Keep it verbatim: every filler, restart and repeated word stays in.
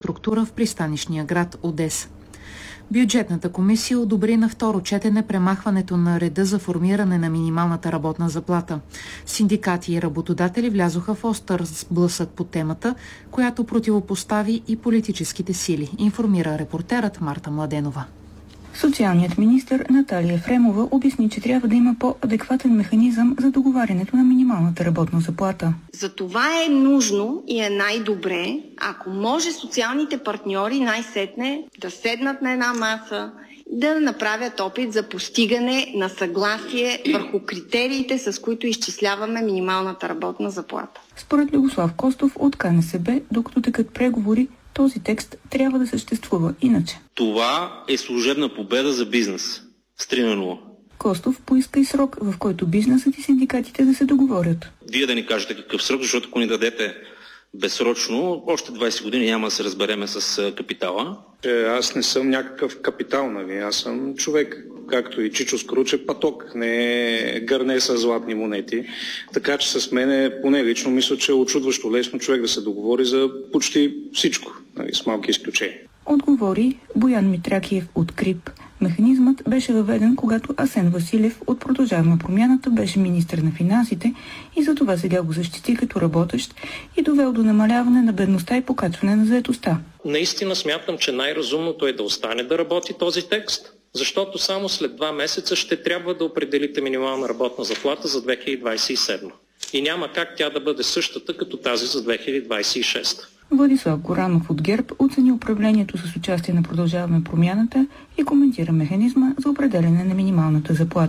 инфраструктура в пристанищния град Одеса. Бюджетната комисия одобри на второ четене премахването на реда за формиране на минималната работна заплата. Синдикати и работодатели влязоха в остър сблъсък по темата, която противопостави и политическите сили, информира репортерът Марта Младенова. Социалният министър Наталия Ефремова обясни, че трябва да има по-адекватен механизъм за договарянето на минималната работна заплата. За това е нужно и е най-добре, ако може социалните партньори най-сетне да седнат на една маса, да направят опит за постигане на съгласие върху критериите, с които изчисляваме минималната работна заплата. Според Любослав Костов от К Н С Б, докато текат преговори, този текст трябва да съществува иначе. Това е служебна победа за бизнес. С три на нула. Костов поиска и срок, в който бизнесът и синдикатите да се договорят. Вие да ни кажете какъв срок, защото ако ни дадете безсрочно, още двайсет години няма да се разбереме с капитала. Аз не съм някакъв капитал, нали? Аз съм човек, както и Чичо Скруче, паток, не гърне с златни монети. Така че с мене, поне лично, мисля, че е очудващо лесно човек да се договори за почти всичко, нали? С малки изключения. Отговори Боян Митракиев от КРИП. Механизмът беше въведен, когато Асен Василев от Продължаваме промяната беше министър на финансите и за това сега го защити като работещ и довел до намаляване на бедността и покачване на заетостта. Наистина смятам, че най-разумното е да остане да работи този текст, защото само след два месеца ще трябва да определите минимална работна заплата за две хиляди двайсет и седма. И няма как тя да бъде същата като тази за две хиляди двайсет и шеста. Владислав Горанов от ГЕРБ оцени управлението с участие на Продължаваме промяната и коментира механизма за определяне на минималната заплата.